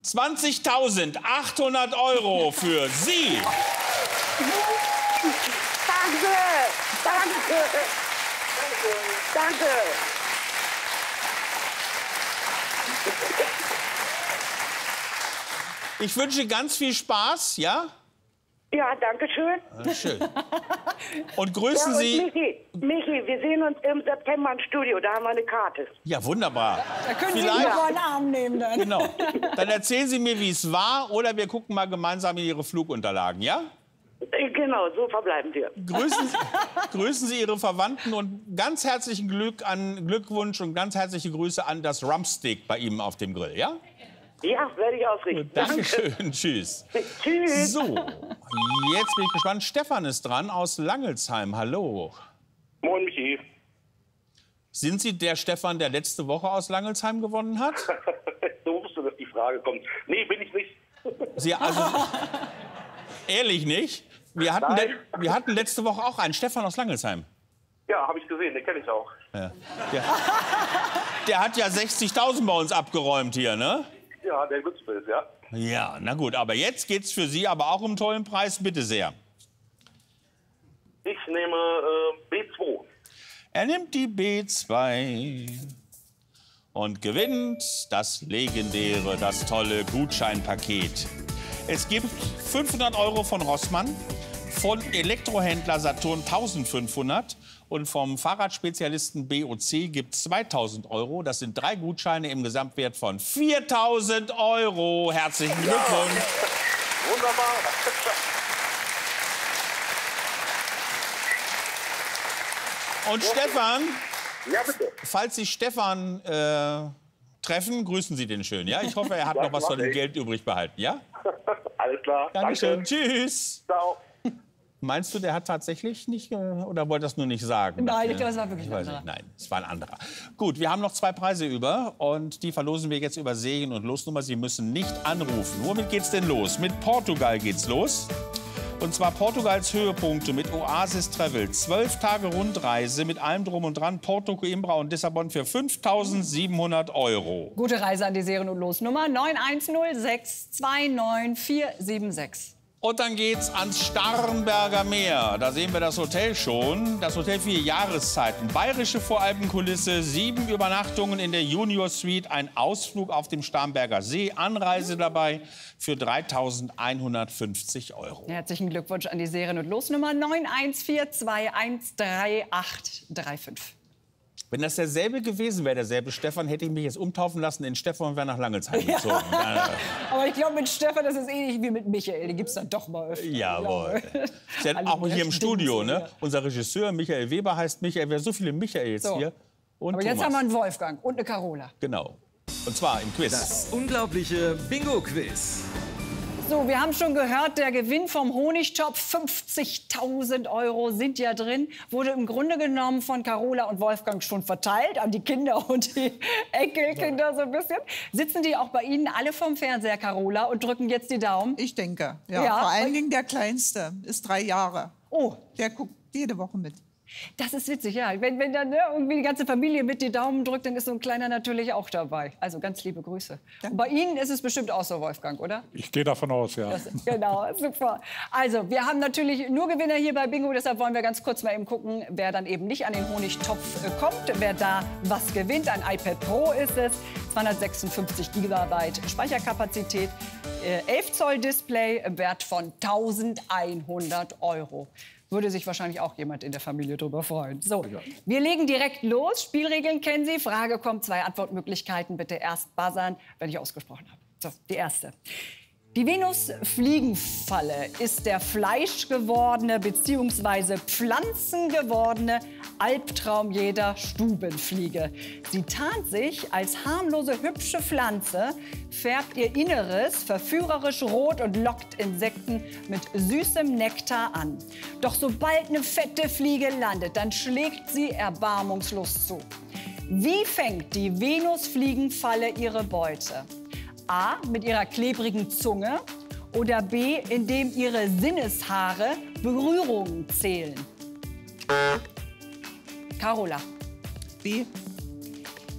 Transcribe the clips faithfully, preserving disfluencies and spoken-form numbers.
zwanzigtausendachthundert Euro für Sie. Danke, danke, danke. Ich wünsche ganz viel Spaß, ja? Ja, danke schön. Ja, schön. Und grüßen Ja, und Sie... Michi, Michi, wir sehen uns im September im Studio, da haben wir eine Karte. Ja, wunderbar. Da können Sie Vielleicht- mich mal einen Arm nehmen dann. Genau. Dann erzählen Sie mir, wie es war, oder wir gucken mal gemeinsam in Ihre Flugunterlagen, ja? Äh, Genau, so verbleiben wir. Grüßen, grüßen Sie Ihre Verwandten und ganz herzlichen Glück an, Glückwunsch und ganz herzliche Grüße an das Rumpsteak bei Ihnen auf dem Grill, ja? Ja, werde ich ausrichten. Dankeschön, tschüss. Tschüss. So, jetzt bin ich gespannt. Stefan ist dran aus Langelsheim. Hallo. Moin, Michi. Sind Sie der Stefan, der letzte Woche aus Langelsheim gewonnen hat? So wusste, dass die Frage kommt. Nee, bin ich nicht. Sie, also, ehrlich nicht? Wir hatten, le wir hatten letzte Woche auch einen Stefan aus Langelsheim. Ja, habe ich gesehen, den kenne ich auch. Ja. Der, der hat ja sechzigtausend bei uns abgeräumt hier, ne? Ja, der Glücksbild, ja. Ja, na gut, aber jetzt geht's für Sie aber auch um einen tollen Preis, bitte sehr. Ich nehme äh, B zwei. Er nimmt die B zwei und gewinnt das legendäre, das tolle Gutscheinpaket. Es gibt fünfhundert Euro von Rossmann, von Elektrohändler Saturn eintausendfünfhundert und vom Fahrradspezialisten B O C gibt es zweitausend Euro. Das sind drei Gutscheine im Gesamtwert von viertausend Euro. Herzlichen Glückwunsch. Wunderbar. Und Stefan, Ja, bitte. falls Sie Stefan äh, treffen, grüßen Sie den schön. Ja? Ich hoffe, er hat Ja, noch was mach von dem ich. Geld übrig behalten. Ja? Alles klar. Dankeschön. Danke. Tschüss. Ciao. Meinst du, der hat tatsächlich nicht, äh, oder wollte das nur nicht sagen? Nein, ich glaube, es war wirklich Ich ein weiß anderer. nicht. Nein, es war ein anderer. Gut, wir haben noch zwei Preise über und die verlosen wir jetzt über Serien- und Losnummer. Sie müssen nicht anrufen. Womit geht's denn los? Mit Portugal geht's los. Und zwar Portugals Höhepunkte mit Oasis Travel. Zwölf Tage Rundreise mit allem Drum und Dran. Porto, Coimbra und Lissabon für fünftausendsiebenhundert Euro. Gute Reise an die Serien- und Losnummer neun eins null sechs zwei neun vier sieben sechs. Und dann geht's ans Starnberger Meer. Da sehen wir das Hotel schon. Das Hotel vier Jahreszeiten. Bayerische Voralpenkulisse, sieben Übernachtungen in der Junior Suite, ein Ausflug auf dem Starnberger See, Anreise dabei für dreitausendeinhundertfünfzig Euro. Herzlichen Glückwunsch an die Serien- und Losnummer neun eins vier zwei eins drei acht drei fünf. Wenn das derselbe gewesen wäre, derselbe Stefan, hätte ich mich jetzt umtaufen lassen in Stefan und wäre nach Langelsheim gezogen. Ja. Aber ich glaube, mit Stefan ist es ähnlich wie mit Michael. Die gibt es dann doch mal öfter. Jawohl. Ist ja Alle auch hier im rechten Studio, Dinge. ne? Unser Regisseur Michael Weber heißt Michael. Wir haben so viele Michaels So. hier. Und Aber jetzt Thomas. haben wir einen Wolfgang und eine Carola. Genau. Und zwar im Quiz. Das unglaubliche Bingo-Quiz. So, wir haben schon gehört, der Gewinn vom Honigtopf, fünfzigtausend Euro sind ja drin, wurde im Grunde genommen von Carola und Wolfgang schon verteilt an die Kinder und die Enkelkinder so ein bisschen. Sitzen die auch bei Ihnen alle vom Fernseher, Carola, und drücken jetzt die Daumen? Ich denke, ja. Ja. Vor allen Dingen der Kleinste ist drei Jahre. Oh, Der guckt jede Woche mit. das ist witzig, ja. Wenn, wenn dann ne, irgendwie die ganze Familie mit die Daumen drückt, dann ist so ein Kleiner natürlich auch dabei. Also ganz liebe Grüße. Und bei Ihnen ist es bestimmt auch so, Wolfgang, oder? Ich gehe davon aus, ja. Das, genau, super. Also, wir haben natürlich nur Gewinner hier bei Bingo, deshalb wollen wir ganz kurz mal eben gucken, wer dann eben nicht an den Honigtopf äh, kommt, wer da was gewinnt. Ein iPad Pro ist es, zweihundertsechsundfünfzig Gigabyte Speicherkapazität, äh, elf Zoll Display im Wert von eintausendeinhundert Euro. Würde sich wahrscheinlich auch jemand in der Familie drüber freuen. So, wir legen direkt los. Spielregeln kennen Sie. Frage kommt, zwei Antwortmöglichkeiten. Bitte erst buzzern, wenn ich ausgesprochen habe. So, die erste. Die Venus-Fliegenfalle ist der fleischgewordene bzw. pflanzengewordene Albtraum jeder Stubenfliege. Sie tarnt sich als harmlose, hübsche Pflanze, färbt ihr Inneres verführerisch rot und lockt Insekten mit süßem Nektar an. Doch sobald eine fette Fliege landet, dann schlägt sie erbarmungslos zu. Wie fängt die Venus-Fliegenfalle ihre Beute? A, mit ihrer klebrigen Zunge oder B, indem ihre Sinneshaare Berührungen zählen? Carola. B.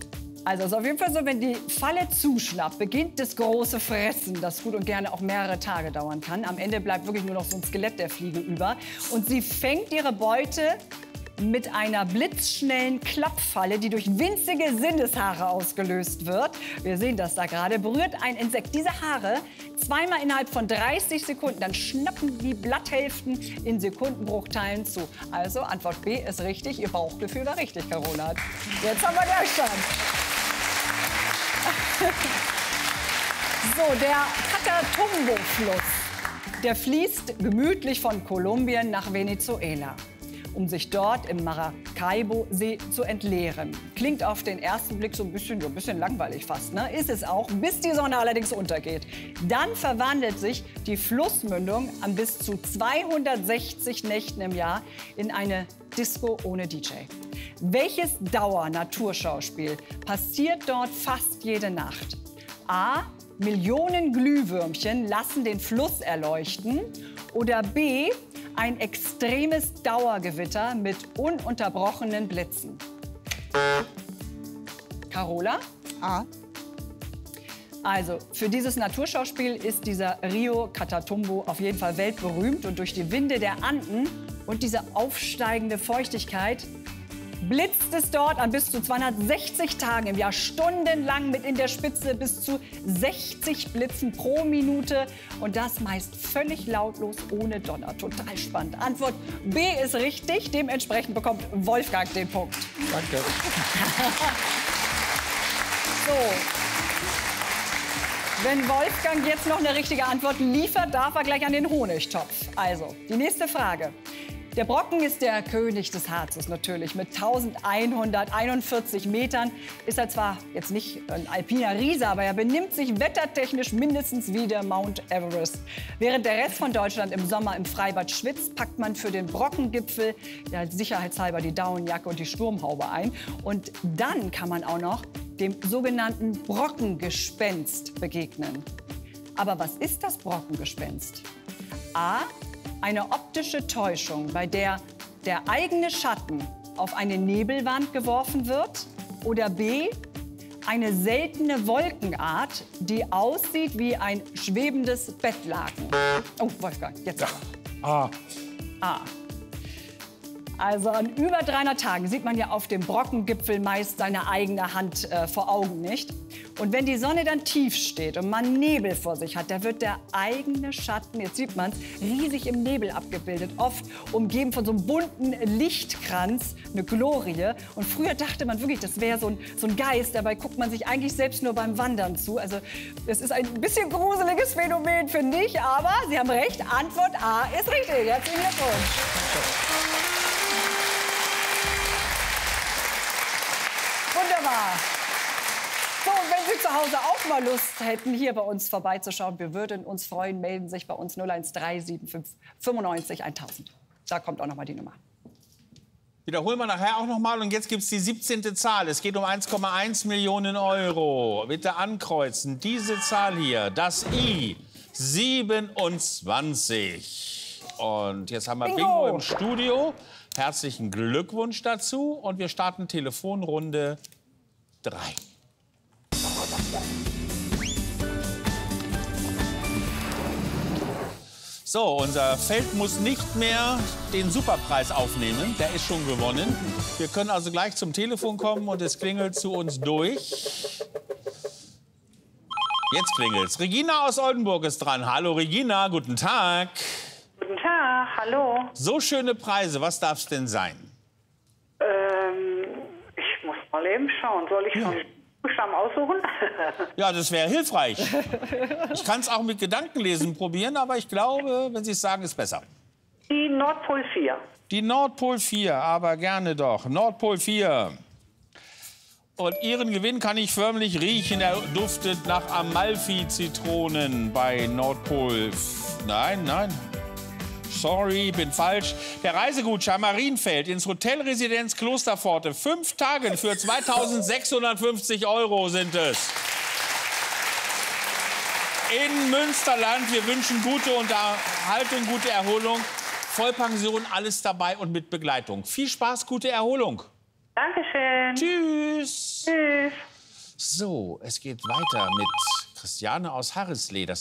Also es ist auf jeden Fall so, wenn die Falle zuschnappt, beginnt das große Fressen, das gut und gerne auch mehrere Tage dauern kann. Am Ende bleibt wirklich nur noch so ein Skelett der Fliege über. Und sie fängt ihre Beute mit einer blitzschnellen Klappfalle, die durch winzige Sinneshaare ausgelöst wird. Wir sehen das da gerade. Berührt ein Insekt diese Haare zweimal innerhalb von dreißig Sekunden. Dann schnappen die Blatthälften in Sekundenbruchteilen zu. Also Antwort B ist richtig. Ihr Bauchgefühl war richtig, Carola. Jetzt haben wir Gleichstand. So, der Catatumbo-Fluss, der fließt gemütlich von Kolumbien nach Venezuela, um sich dort im Maracaibo-See zu entleeren. Klingt auf den ersten Blick so ein bisschen, so ein bisschen langweilig fast, ne? Ist es auch, bis die Sonne allerdings untergeht. Dann verwandelt sich die Flussmündung an bis zu zweihundertsechzig Nächten im Jahr in eine Disco ohne D J. Welches Dauer-Naturschauspiel passiert dort fast jede Nacht? A. Millionen Glühwürmchen lassen den Fluss erleuchten. Oder B. Ein extremes Dauergewitter mit ununterbrochenen Blitzen. Carola? A. Also, für dieses Naturschauspiel ist dieser Rio Catatumbo auf jeden Fall weltberühmt. Und durch die Winde der Anden und diese aufsteigende Feuchtigkeit blitzt es dort an bis zu zweihundertsechzig Tagen im Jahr stundenlang mit in der Spitze bis zu sechzig Blitzen pro Minute. Und das meist völlig lautlos, ohne Donner. Total spannend. Antwort B ist richtig. Dementsprechend bekommt Wolfgang den Punkt. Danke. So. Wenn Wolfgang jetzt noch eine richtige Antwort liefert, darf er gleich an den Honigtopf. Also, die nächste Frage. Der Brocken ist der König des Harzes natürlich. Mit eintausendeinhunderteinundvierzig Metern ist er zwar jetzt nicht ein alpiner Riese, aber er benimmt sich wettertechnisch mindestens wie der Mount Everest. Während der Rest von Deutschland im Sommer im Freibad schwitzt, packt man für den Brockengipfel ja, sicherheitshalber die Daunenjacke und die Sturmhaube ein. Und dann kann man auch noch dem sogenannten Brockengespenst begegnen. Aber was ist das Brockengespenst? A. Eine optische Täuschung, bei der der eigene Schatten auf eine Nebelwand geworfen wird. Oder B. Eine seltene Wolkenart, die aussieht wie ein schwebendes Bettlaken. Oh, Wolfgang, jetzt aber. A. A. Also an über dreihundert Tagen sieht man ja auf dem Brockengipfel meist seine eigene Hand äh, vor Augen nicht. Und wenn die Sonne dann tief steht und man Nebel vor sich hat, da wird der eigene Schatten, jetzt sieht man es, riesig im Nebel abgebildet. Oft umgeben von so einem bunten Lichtkranz, eine Glorie. Und früher dachte man wirklich, das wäre so ein, so ein Geist. Dabei guckt man sich eigentlich selbst nur beim Wandern zu. Also es ist ein bisschen gruseliges Phänomen, finde ich. Aber Sie haben recht, Antwort A ist richtig. Herzlichen Glückwunsch. Wunderbar. So, und wenn Sie zu Hause auch mal Lust hätten, hier bei uns vorbeizuschauen, wir würden uns freuen, melden sich bei uns null eins drei sieben fünf fünfundneunzig tausend. Da kommt auch noch mal die Nummer. Wiederholen wir nachher auch noch mal. Und jetzt gibt es die siebzehnte Zahl. Es geht um eins Komma eins Millionen Euro. Bitte ankreuzen. Diese Zahl hier, das I, siebenundzwanzig. Und jetzt haben wir Bingo, Bingo im Studio. Herzlichen Glückwunsch dazu. Und wir starten Telefonrunde drei. So, unser Feld muss nicht mehr den Superpreis aufnehmen. Der ist schon gewonnen. Wir können also gleich zum Telefon kommen und es klingelt zu uns durch. Jetzt klingelt's. Regina aus Oldenburg ist dran. Hallo Regina, guten Tag. Guten Tag, hallo. So schöne Preise, was darf's denn sein? Ähm, ich muss mal eben schauen. Soll ich schon Buchstaben aussuchen? Ja, das wäre hilfreich. Ich kann es auch mit Gedankenlesen probieren, aber ich glaube, wenn Sie es sagen, ist besser. Die Nordpol vier. Die Nordpol vier, aber gerne doch. Nordpol vier. Und Ihren Gewinn kann ich förmlich riechen. Er duftet nach Amalfi-Zitronen bei Nordpol. Nein, nein. Sorry, bin falsch. Der Reisegutschein Marienfeld ins Hotelresidenz Klosterpforte. Fünf Tage für zweitausendsechshundertfünfzig Euro sind es. In Münsterland. Wir wünschen gute Unterhaltung, gute Erholung. Vollpension, alles dabei und mit Begleitung. Viel Spaß, gute Erholung. Dankeschön. Tschüss. Tschüss. So, es geht weiter mit Christiane aus Harrisley. Das